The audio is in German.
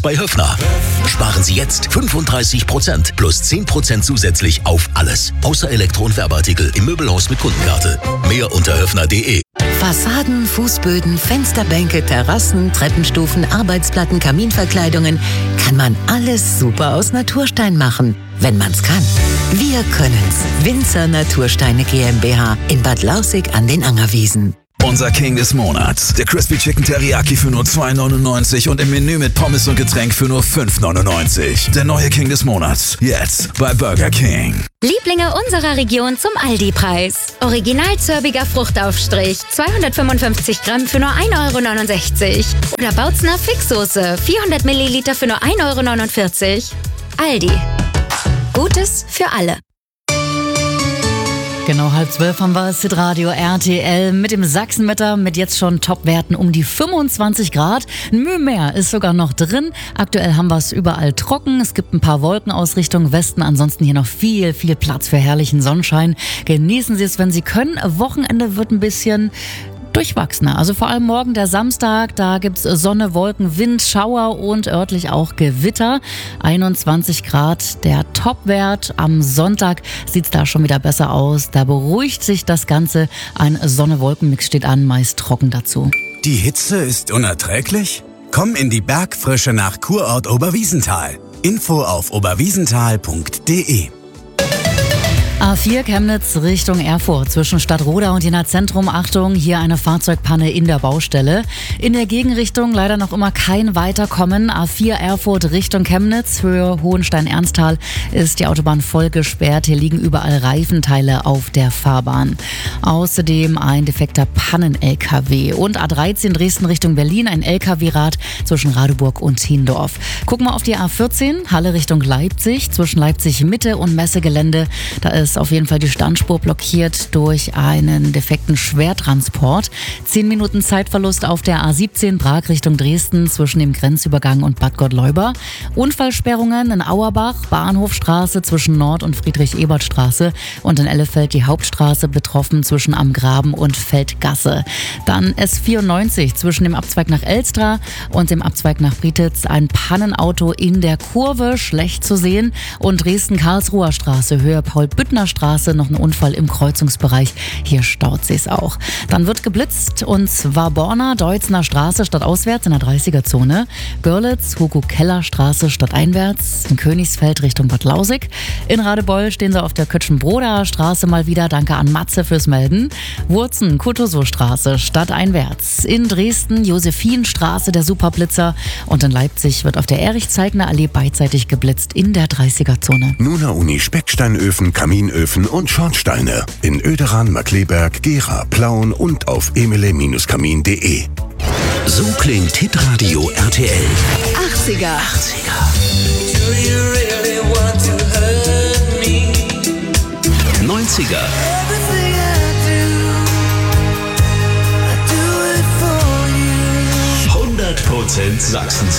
Bei Höffner sparen Sie jetzt 35% plus 10% zusätzlich auf alles. Außer Elektro- und Werbeartikel im Möbelhaus mit Kundenkarte. Mehr unter höffner.de. Fassaden, Fußböden, Fensterbänke, Terrassen, Treppenstufen, Arbeitsplatten, Kaminverkleidungen. Kann man alles super aus Naturstein machen, wenn man's kann. Wir können's. Winzer Natursteine GmbH in Bad Lausick an den Angerwiesen. Unser King des Monats. Der Crispy Chicken Teriyaki für nur 2,99 und im Menü mit Pommes und Getränk für nur 5,99. Der neue King des Monats. Jetzt bei Burger King. Lieblinge unserer Region zum Aldi-Preis. Original zörbiger Fruchtaufstrich, 255 Gramm für nur 1,69 €. Oder Bautzner Fixsoße, 400 Milliliter für nur 1,49 €. Aldi. Gutes für alle. Genau, 11:30 haben wir es, Radio RTL mit dem Sachsenwetter mit jetzt schon Topwerten um die 25 Grad. Ein Mühe mehr ist sogar noch drin. Aktuell haben wir es überall trocken. Es gibt ein paar Wolken aus Richtung Westen. Ansonsten hier noch viel Platz für herrlichen Sonnenschein. Genießen Sie es, wenn Sie können. Wochenende wird ein bisschen durchwachsener. Also vor allem morgen der Samstag, da gibt's Sonne, Wolken, Wind, Schauer und örtlich auch Gewitter. 21 Grad der Topwert. Am Sonntag sieht's da schon wieder besser aus. Da beruhigt sich das Ganze. Ein Sonne-Wolken-Mix steht an, meist trocken dazu. Die Hitze ist unerträglich? Komm in die Bergfrische nach Kurort Oberwiesenthal. Info auf oberwiesenthal.de. A4 Chemnitz Richtung Erfurt zwischen Stadtroda und Jena Zentrum. Achtung, hier eine Fahrzeugpanne in der Baustelle. In der Gegenrichtung leider noch immer kein Weiterkommen. A4 Erfurt Richtung Chemnitz, Höhe Hohenstein-Ernsthal ist die Autobahn voll gesperrt. Hier liegen überall Reifenteile auf der Fahrbahn. Außerdem ein defekter Pannen-LKW. Und A13 Dresden Richtung Berlin, ein LKW-Rad zwischen Radeburg und Hiendorf. Gucken wir auf die A14, Halle Richtung Leipzig, zwischen Leipzig Mitte und Messegelände. Da ist auf jeden Fall die Standspur blockiert durch einen defekten Schwertransport. 10 Minuten Zeitverlust auf der A17 Prag Richtung Dresden zwischen dem Grenzübergang und Bad Gottleuba. Unfallsperrungen in Auerbach, Bahnhofstraße zwischen Nord- und Friedrich-Ebert-Straße und in Ellefeld die Hauptstraße betroffen zwischen Am Graben und Feldgasse. Dann S94 zwischen dem Abzweig nach Elstra und dem Abzweig nach Brietitz. Ein Pannenauto in der Kurve, schlecht zu sehen. Und Dresden-Karlsruher Straße, Höhe Paul-Büttner Straße, noch ein Unfall im Kreuzungsbereich. Hier staut sich's auch. Dann wird geblitzt und zwar Borna, Deutzner Straße stadtauswärts in der 30er-Zone. Görlitz, Hugo-Keller-Straße stadteinwärts in Königsfeld Richtung Bad Lausick. In Radebeul stehen sie auf der Kötschenbroder Straße mal wieder. Danke an Matze fürs Melden. Wurzen, Kutusow-Straße stadteinwärts. In Dresden, Josephinstraße, der Superblitzer. Und in Leipzig wird auf der Erich-Zeigner-Allee beidseitig geblitzt in der 30er-Zone. Nuna Uni Specksteinöfen, Kaminöfen und Schornsteine. In Oederan, Markleberg, Gera, Plauen und auf emele-kamin.de. So klingt Hitradio RTL. 80er. 90er. 100% Sachsen.